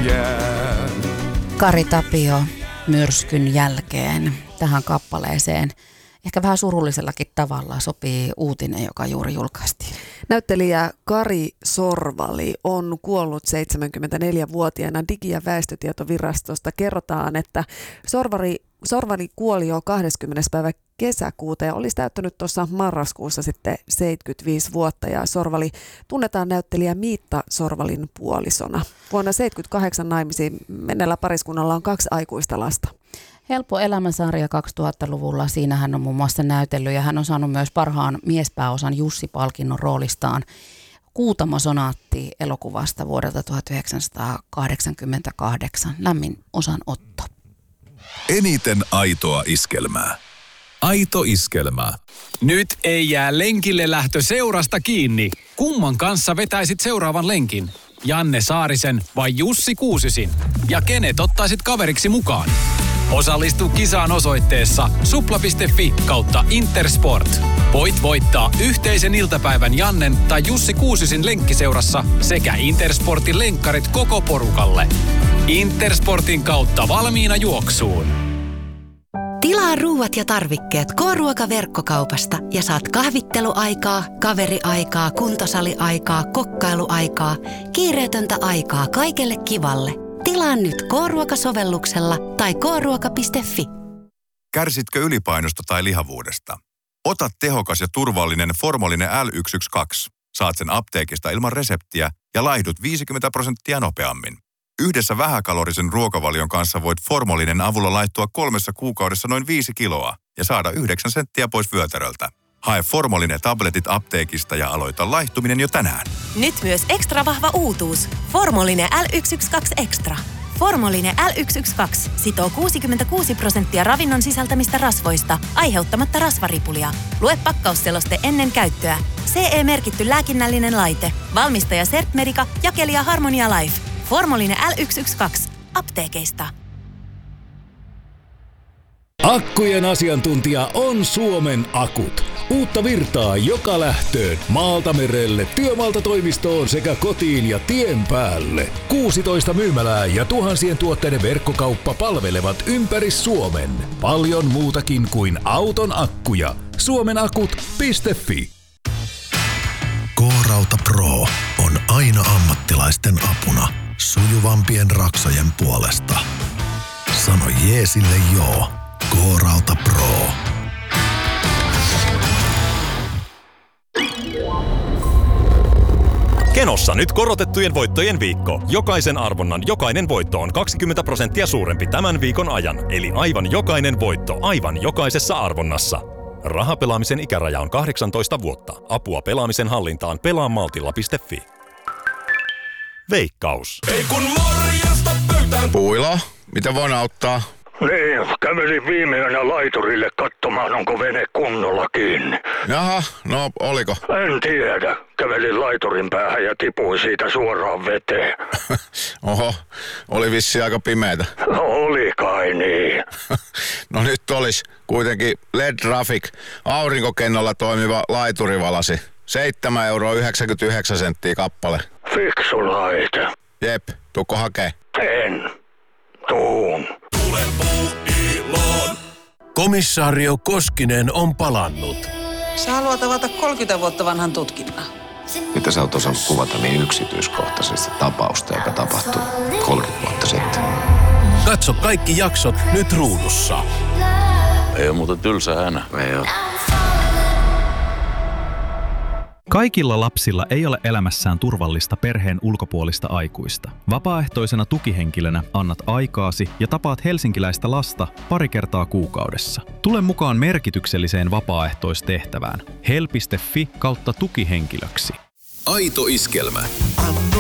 jään. Kari Tapio myrskyn jälkeen tähän kappaleeseen. Ehkä vähän surullisellakin tavalla sopii uutinen, joka juuri julkaistiin. Näyttelijä Kari Sorvali on kuollut 74-vuotiaana. Digi- ja väestötietovirastosta kerrotaan, että Sorvali kuoli jo 20. päivä kesäkuuta ja olisi täyttänyt tuossa marraskuussa sitten 75 vuotta. Ja Sorvali tunnetaan näyttelijä Miitta Sorvalin puolisona. Vuonna 1978 naimisiin menneellä pariskunnalla on 2 aikuista lasta. Helppo elämänsarja 2000-luvulla. Siinä hän on muun muassa näytellyt ja hän on saanut myös parhaan miespääosan Jussi-palkinnon roolistaan Kuutamo-sonaatti elokuvasta vuodelta 1988. Lämmin osanotto. Eniten aitoa iskelmää. Aito iskelmä. Nyt ei jää lenkille lähtö seurasta kiinni. Kumman kanssa vetäisit seuraavan lenkin? Janne Saarisen vai Jussi Kuusisin? Ja kenet ottaisit kaveriksi mukaan? Osallistu kisaan osoitteessa supla.fi/Intersport. Voit voittaa yhteisen iltapäivän Jannen tai Jussi Kuusisin lenkkiseurassa sekä Intersportin lenkkarit koko porukalle. Intersportin kautta valmiina juoksuun. Tilaa ruuat ja tarvikkeet K-ruoka-verkkokaupasta ja saat kahvitteluaikaa, kaveriaikaa, kuntosaliaikaa, kokkailuaikaa, kiireetöntä aikaa kaikelle kivalle. Tilaa nyt K-ruoka-sovelluksella tai kruoka.fi. Kärsitkö ylipainosta tai lihavuudesta? Ota tehokas ja turvallinen Formolinen L112. Saat sen apteekista ilman reseptiä ja laihdut 50% nopeammin. Yhdessä vähäkalorisen ruokavalion kanssa voit Formolinen avulla laihtua 3 kuukaudessa noin 5 kiloa ja saada 9 senttiä pois vyötäröltä. Hae Formolinen tabletit apteekista ja aloita laihtuminen jo tänään. Nyt myös ekstra vahva uutuus. Formolinen L112 Extra. Formolinen L112 sitoo 66% ravinnon sisältämistä rasvoista, aiheuttamatta rasvaripulia. Lue pakkausseloste ennen käyttöä. CE-merkitty lääkinnällinen laite. Valmistaja Certmedica, jakelija Harmonia Life. Formolinen L112. Apteekeista. Akkujen asiantuntija on Suomen Akut. Uutta virtaa joka lähtöön, maalta merelle, työmaalta toimistoon sekä kotiin ja tien päälle. 16 myymälää ja tuhansien tuotteiden verkkokauppa palvelevat ympäri Suomen. Paljon muutakin kuin auton akkuja. Suomenakut.fi. K-Rauta Pro on aina ammattilaisten apuna sujuvampien raksojen puolesta. Sano jeesille joo. K-Rauta Pro. Kenossa nyt korotettujen voittojen viikko. Jokaisen arvonnan jokainen voitto on 20% suurempi tämän viikon ajan. Eli aivan jokainen voitto aivan jokaisessa arvonnassa. Rahapelaamisen ikäraja on 18 vuotta. Apua pelaamisen hallintaan pelaamaltilla.fi. Veikkaus. Ei kun morjesta pöytään. Puilo, mitä voin auttaa? Niin, kävelin viime yönä laiturille katsomaan, onko vene kunnolla kiinni. Jaha, no oliko? En tiedä. Kävelin laiturin päähän ja tipuin siitä suoraan veteen. Oho, oli vissi aika pimeätä. No oli kai niin. No nyt olisi kuitenkin LED Traffic aurinkokennolla toimiva laiturivalasi. 7,99 € kappale. Fiksu laite. Jep, tuukko hakee? En. Tuun. Tule Puuiloon. Komissaario Koskinen on palannut. Sä haluat avata 30 vuotta vanhan tutkinnan. Mitä sä oot osannut kuvata niin yksityiskohtaisesti tapausta, joka tapahtui 30 vuotta sitten? Katso kaikki jaksot nyt ruudussa. Ei oo muuten tylsä hänä. Ei oo. Kaikilla lapsilla ei ole elämässään turvallista perheen ulkopuolista aikuista. Vapaaehtoisena tukihenkilönä annat aikaasi ja tapaat helsinkiläistä lasta pari kertaa kuukaudessa. Tule mukaan merkitykselliseen vapaaehtoistehtävään. hel.fi/tukihenkilöksi. Aito iskelmä.